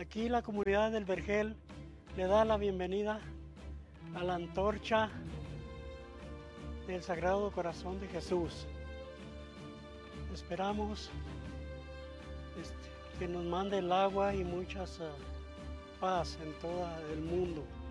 Aquí la comunidad del Vergel le da la bienvenida a la antorcha del Sagrado Corazón de Jesús. Esperamos que nos mande el agua y mucha paz en todo el mundo.